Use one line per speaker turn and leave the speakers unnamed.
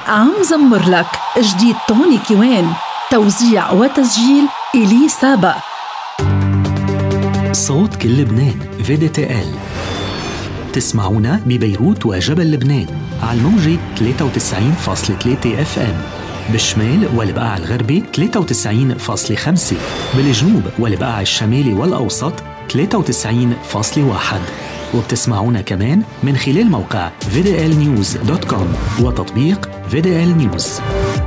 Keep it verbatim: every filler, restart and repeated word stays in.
عم زمر لك جديد توني كيوان، توزيع وتسجيل إلي سابا.
صوت كل لبنان في دي تي إل. تسمعونا ببيروت وجبل لبنان على الموجة ثلاثة وتسعين فاصلة ثلاثة اف ام، بالشمال والبقاع الغربي ثلاثة وتسعين فاصلة خمسة، بالجنوب والبقاع الشمالي والأوسط ثلاثة وتسعين فاصلة واحد، وبتسمعونا كمان من خلال موقع في دي إل نيوز دوت كوم وتطبيق في دي إل نيوز.